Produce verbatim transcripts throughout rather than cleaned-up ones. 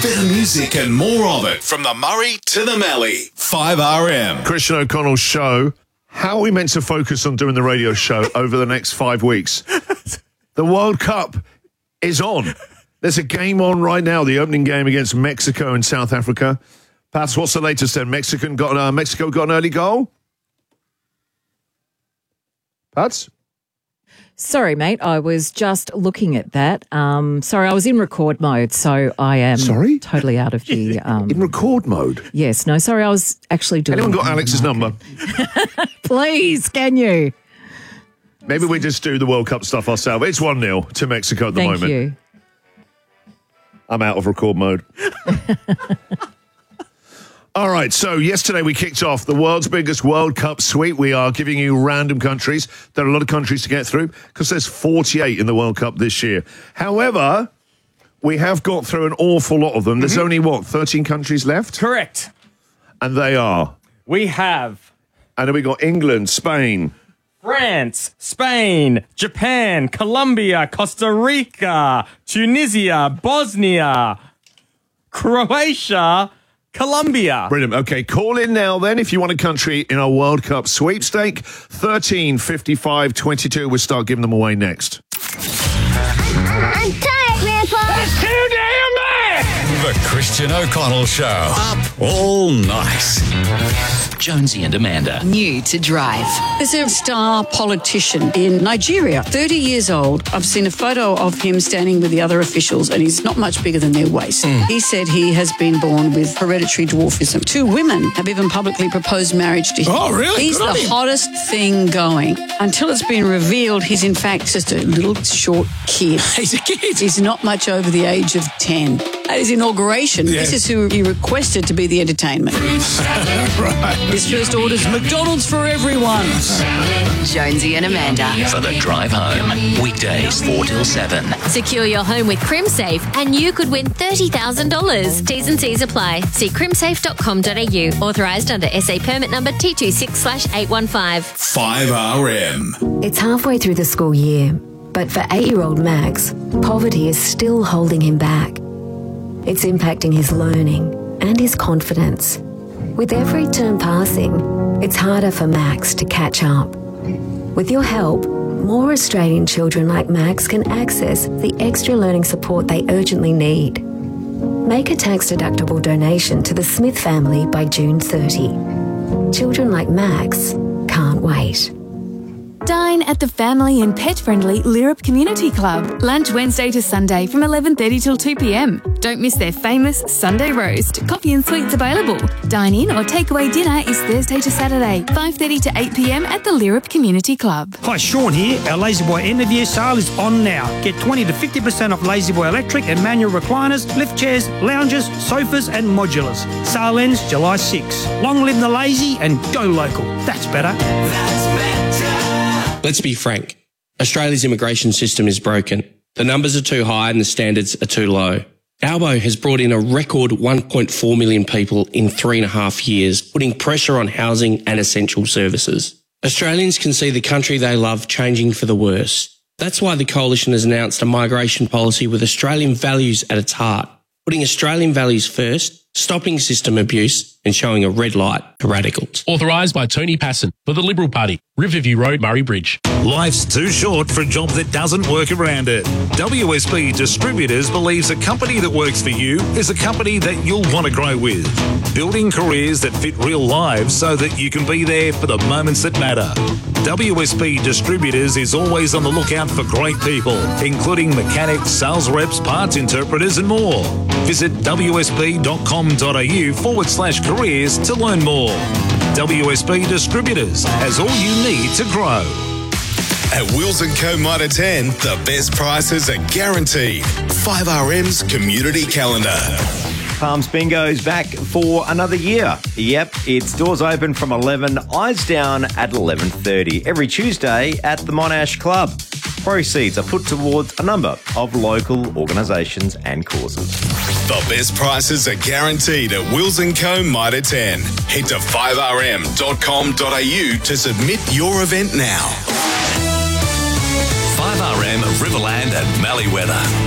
Better music and more of it from the Murray to the Mallee. five R M. Christian O'Connell's show. How are we meant to focus on doing the radio show over the next five weeks? The World Cup is on. There's a game on right now, the opening game against Mexico and South Africa. Pats, what's the latest then? Mexican got, uh, Mexico got an early goal? Pats? Sorry, mate. I was just looking at that. Um, sorry, I was in record mode, so I am sorry? totally out of the... Um, in record mode? Yes. No, sorry, I was actually doing... Anyone got Alex's number? Please, can you? Maybe we just do the World Cup stuff ourselves. It's one nil to Mexico at the Thank moment. you. I'm out of record mode. All right, so yesterday we kicked off the world's biggest World Cup sweep. We are giving you random countries. There are a lot of countries to get through because there's forty-eight in the World Cup this year. However, we have got through an awful lot of them. There's mm-hmm. only, what, thirteen countries left? Correct. And they are? We have... And then we got England, Spain... France, Spain, Japan, Colombia, Costa Rica, Tunisia, Bosnia, Croatia... Colombia. Brilliant. Okay, call in now then if you want a country in our World Cup sweepstake. thirteen fifty-five twenty-two. We'll start giving them away next. I'm tired, Grandpa. That's too damn bad. The Christian O'Connell Show. Up all night. Jonesy and Amanda. New to drive. There's a star politician in Nigeria, thirty years old. I've seen a photo of him standing with the other officials, and he's not much bigger than their waist. Mm. He said he has been born with hereditary dwarfism. Two women have even publicly proposed marriage to him. Oh, really? He's Good the hottest thing going. Until it's been revealed, he's in fact just a little short kid. He's a kid. He's not much over the age of ten. At his inauguration, yeah. This is who he requested to be the entertainment. Right. His first order's McDonald's for everyone. Jonesy and Amanda. For the drive home. Weekdays four till seven. Secure your home with CrimSafe and you could win thirty thousand dollars. T's and C's apply. See crimsafe dot com dot a u. Authorised under S A permit number T two six slash eight one five. five R M. It's halfway through the school year, but for eight-year-old Max, poverty is still holding him back. It's impacting his learning and his confidence. With every term passing, it's harder for Max to catch up. With your help, more Australian children like Max can access the extra learning support they urgently need. Make a tax-deductible donation to the Smith family by June thirtieth. Children like Max can't wait. Dine at the family and pet-friendly Lyrup Community Club. Lunch Wednesday to Sunday from eleven thirty till two p m. Don't miss their famous Sunday roast. Coffee and sweets available. Dine-in or takeaway dinner is Thursday to Saturday, five thirty to eight p m at the Lyrup Community Club. Hi, Sean here. Our La-Z-Boy end of year sale is on now. Get twenty to fifty percent off La-Z-Boy electric and manual recliners, lift chairs, lounges, sofas and modulars. Sale ends July sixth. Long live the lazy and go local. That's better. That's better. Let's be frank. Australia's immigration system is broken. The numbers are too high and the standards are too low. Albo has brought in a record one point four million people in three and a half years, putting pressure on housing and essential services. Australians can see the country they love changing for the worse. That's why the Coalition has announced a migration policy with Australian values at its heart, putting Australian values first, stopping system abuse and showing a red light to radicals. Authorised by Tony Passon for the Liberal Party, Riverview Road, Murray Bridge. Life's too short for a job that doesn't work around it. W S P Distributors believes a company that works for you is a company that you'll want to grow with. Building careers that fit real lives so that you can be there for the moments that matter. W S P Distributors is always on the lookout for great people, including mechanics, sales reps, parts interpreters and more. Visit w s p dot com dot a u forward slash careers to learn more. W S P Distributors has all you need to grow. At Wheels and Co Mitre ten, the best prices are guaranteed. five R M's Community Calendar. Palms Bingo's back for another year. Yep, it's doors open from eleven, eyes down at eleven thirty every Tuesday at the Monash Club. Proceeds are put towards a number of local organisations and causes. The best prices are guaranteed at Wheels and Co Mitre ten. Head to five r m dot com dot a u to submit your event now. five R M Riverland and Mallee weather.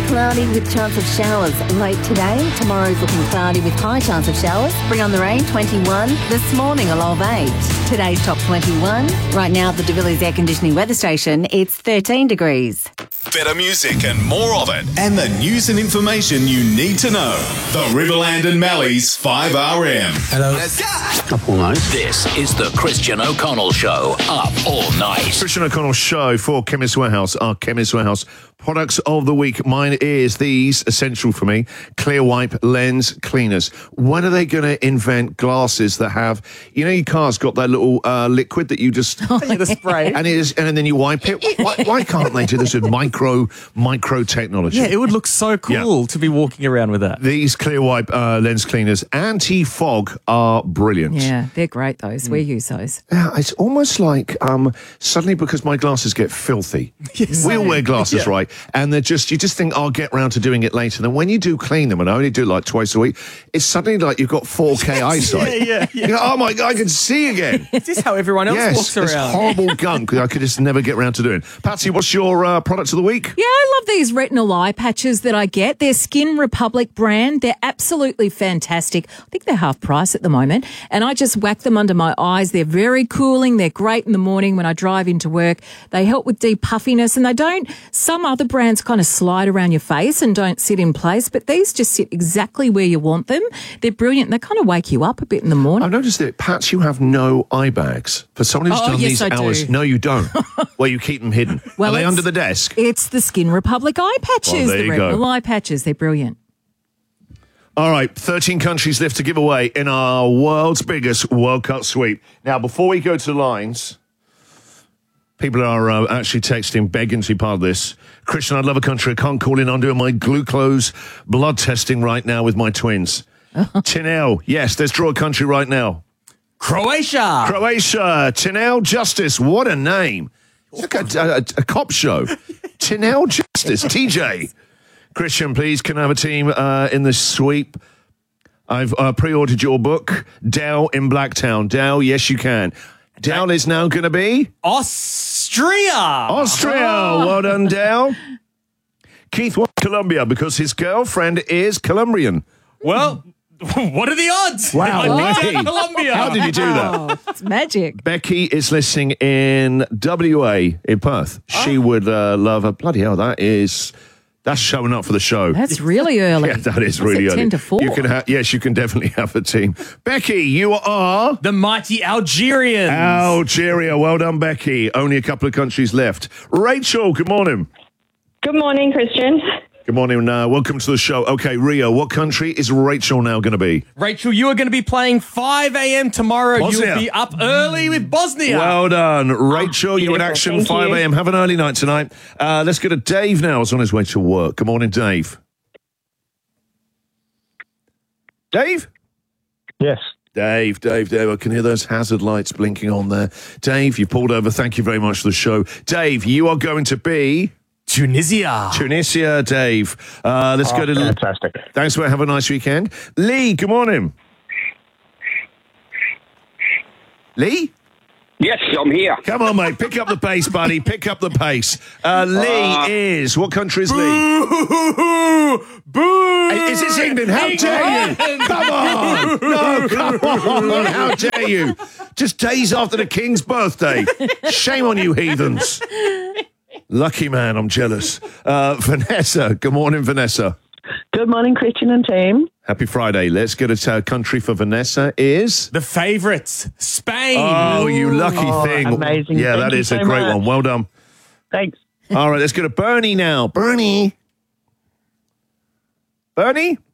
cloudy with chance of showers late today. Tomorrow's looking cloudy with high chance of showers. Bring on the rain, twenty-one. This morning, a low of eight. Today's top twenty-one. Right now at the De Villiers Air Conditioning Weather Station, it's thirteen degrees. Better music and more of it, and the news and information you need to know. The Riverland and Mallee's five R M. Hello. Let's go. Up all night. This is the Christian O'Connell Show. Up all night. Christian O'Connell Show for Chemist Warehouse. Our Chemist Warehouse products of the week. Mine is these, essential for me, Clear Wipe Lens Cleaners. When are they going to invent glasses that have, you know, your car's got that little uh, liquid that you just... Oh, yeah, the spray. And, it is, and then you wipe it. Why, why can't they do this with micro, micro technology? Yeah, it would look so cool Yeah. to be walking around with that. These Clear Wipe uh, Lens Cleaners, anti-fog, are brilliant. Yeah, they're great, those. We use those. Yeah, it's almost like um, suddenly because my glasses get filthy. Yes. We all wear glasses, Yeah. right? And they're just, you just think, I'll get round to doing it later. Then when you do clean them, and I only do it like twice a week, it's suddenly like you've got four K eyesight. Yeah, yeah, yeah. You go, oh my God, I can see again. Is this how everyone else yes, walks it's around? horrible gunk that I could just never get round to doing. Patsy, what's your uh, product of the week? Yeah, I love these retinal eye patches that I get. They're Skin Republic brand. They're absolutely fantastic. I think they're half price at the moment. And I just whack them under my eyes. They're very cooling. They're great in the morning when I drive into work. They help with deep puffiness, and they don't, some other brands kind of slide around your face and don't sit in place, but these just sit exactly where you want them. They're brilliant. They kind of wake you up a bit in the morning. I've noticed that, Pats, you have no eye bags. For someone who's Oh, done yes, these I do. hours, no, you don't. Where you keep them hidden. Well, Are they it's- under the desk? It's the Skin Republic eye patches. Well, there the you go. retinal eye patches. They're brilliant. All right, thirteen countries left to give away in our world's biggest World Cup sweep. Now, before we go to the lines, people are uh, actually texting, begging to be part of this. Christian, I'd love a country. I can't call in. I'm doing my glucose blood testing right now with my twins. Tinel, yes, let's draw a country right now. Croatia. Croatia. Tinel Justice. What a name. It's like a, a, a cop show. Tinel Justice. T J. Christian, please, can I have a team uh, in the sweep? I've uh, pre-ordered your book, Dow in Blacktown. Dow, yes, you can. Dow is now going to be? Austria. Austria. Oh. Well done, Dow. Keith wants Colombia because his girlfriend is Colombian. Well, what are the odds? Wow, I picked Becky. out Colombia. How did you do that? Oh, it's magic. Becky is listening in W A in Perth. She would uh, love her. Bloody hell, that is... That's showing up for the show. That's really early. Yeah, that is What's really it, early. ten to four? You can ha- yes, you can definitely have a team. Becky, you are the mighty Algerians. Algeria. Well done, Becky. Only a couple of countries left. Rachel, good morning. Good morning, Christian. Good morning. Uh, welcome to the show. Okay, Rio, what country is Rachel now going to be? Rachel, you are going to be playing five a.m. tomorrow. Bosnia. You'll be up early with Bosnia. Well done. Rachel, you in beautiful. action, Thank five you. a.m. Have an early night tonight. Uh, let's go to Dave now. He's on his way to work. Good morning, Dave. Dave? Yes. Dave, Dave, Dave, I can hear those hazard lights blinking on there. Dave, you pulled over. Thank you very much for the show. Dave, you are going to be... Tunisia. Tunisia, Dave. Uh, let's Oh, go to... fantastic. Thanks for have a nice weekend. Lee, good morning. Lee? Yes, I'm here. Come on, mate. Pick up the pace, buddy. Pick up the pace. Uh, Lee Uh, is... What country is Lee? Boo! Boo! Hey, is this England? How dare you? Come on. No, come on. How dare you? Just days after the King's birthday. Shame on you, heathens. Lucky man, I'm jealous. Uh, Vanessa. Good morning, Vanessa. Good morning, Christian and team. Happy Friday. Let's get a uh, country for Vanessa is... The favourites, Spain. Oh, you lucky Oh, thing. amazing. Yeah, Thank that you is a so great much. one. Well done. Thanks. All right, let's go to Bernie now. Bernie. Bernie?